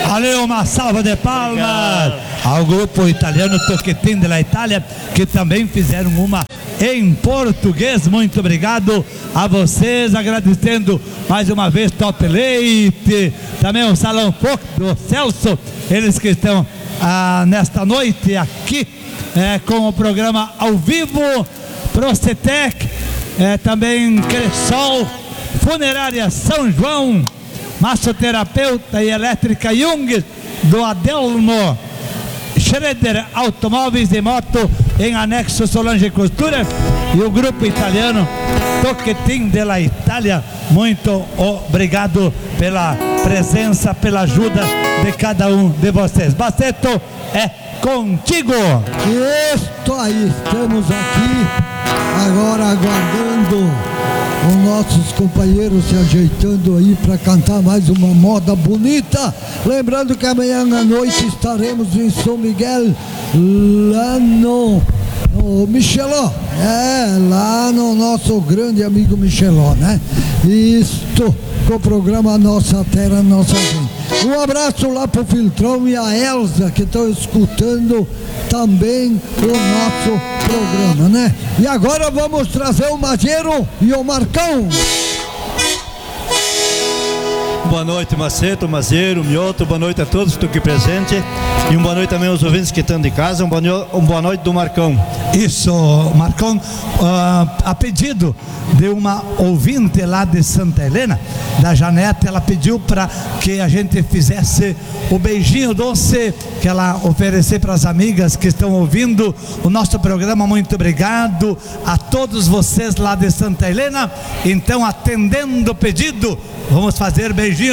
Valeu, uma salva de palmas ao grupo italiano Tocchetin della Itália, que também fizeram uma em português. Muito obrigado a vocês, agradecendo mais uma vez Top Leite, também o Salão Foc do Celso, eles que estão nesta noite aqui com o programa ao vivo, Procetec, também Cressol, Funerária São João, Massoterapeuta e Elétrica Jung, do Adelmo, Schroeder Automóveis e Moto, em anexo Solange Costura, e o grupo italiano Tocchetin della Itália. Muito obrigado pela presença, pela ajuda de cada um de vocês. Baceto, é contigo. Isso aí, estamos aqui agora aguardando os nossos companheiros se ajeitando aí para cantar mais uma moda bonita. Lembrando que amanhã à noite estaremos em São Miguel, lá no Micheló, lá no nosso grande amigo Micheló, né? Isto com o programa Nossa Terra, Nossa Gente. Um abraço lá pro Filtrão e a Elza, que estão escutando também o nosso programa, né? E agora vamos trazer o Mageiro e o Marcão. Boa noite, Maceto, Mazeiro, Mioto, boa noite a todos que estão aqui presentes, e uma boa noite também aos ouvintes que estão de casa, uma boa noite do Marcão. Isso, Marcão, a pedido de uma ouvinte lá de Santa Helena, da Janete, ela pediu para que a gente fizesse o beijinho doce que ela oferecer para as amigas que estão ouvindo o nosso programa. Muito obrigado a todos vocês lá de Santa Helena. Então, atendendo o pedido, vamos fazer beijinho